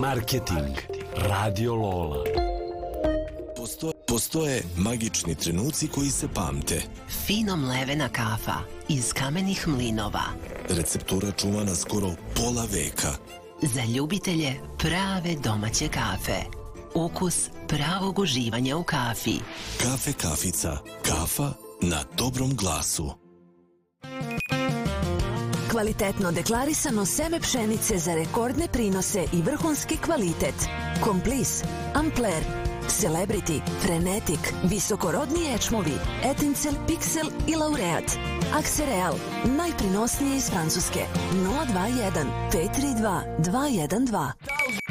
Marketing Radio Lola. Postoje magični trenuci koji se pamte. Fino mlevena kafa iz kamenih mlinova. Receptura čuvana skoro pola veka. Za ljubitelje prave domaće kafe. Ukus pravog uživanja u kafi. Kafe Kafica. Kafa na dobrom glasu. Kvalitetno deklarisano seme pšenice za rekordne prinose i vrhunski kvalitet. Komplis, Ampler, Celebrity, Frenetic, visokorodni ječmovi, Etincel, Pixel i Laureat. Aksereal, najprinosnije iz Francuske. 021 532 212.